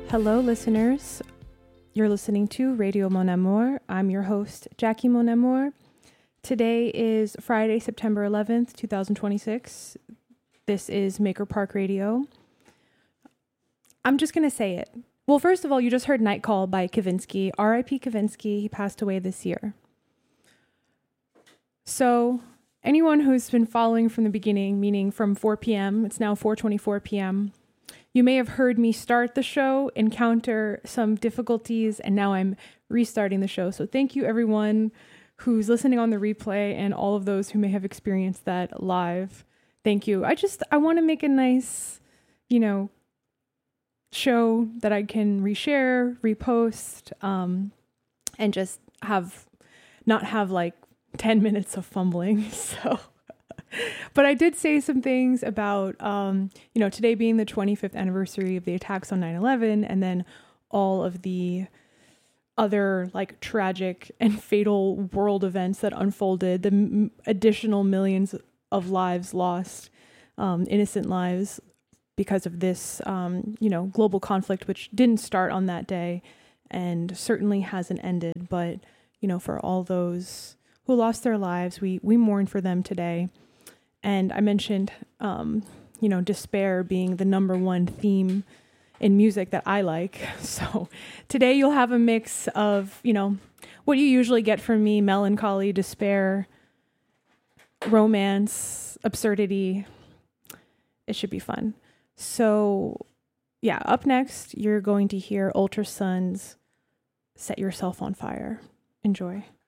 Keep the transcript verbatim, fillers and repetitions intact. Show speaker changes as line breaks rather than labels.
Hello, listeners. You're listening to Radio Mon Amour. I'm your host, Jackie Mon Amour. Today is Friday, September eleventh, twenty twenty-six. This is Maker Park Radio. I'm just going to say it. Well, first of all, you just heard Night Call by Kavinsky. R I P Kavinsky. He passed away this year. So anyone who's been following from the beginning, meaning from four p.m., it's now four twenty-four p.m., you may have heard me start the show, encounter some difficulties, and now I'm restarting the show. So thank you, everyone who's listening on the replay and all of those who may have experienced that live. Thank you. I just, I want to make a nice, you know, show that I can reshare, repost, um, and just have, not have like ten minutes of fumbling. So... But I did say some things about, um, you know, today being the twenty-fifth anniversary of the attacks on nine eleven, and then all of the other like tragic and fatal world events that unfolded, the m- additional millions of lives lost, um, innocent lives because of this, um, you know, global conflict, which didn't start on that day and certainly hasn't ended. But, you know, for all those who lost their lives, we, we mourn for them today. And I mentioned, um, you know, despair being the number one theme in music that I like. So today you'll have a mix of, you know, what you usually get from me: melancholy, despair, romance, absurdity. It should be fun. So yeah, up next, you're going to hear Ultrason's Set Yourself on Fire. Enjoy.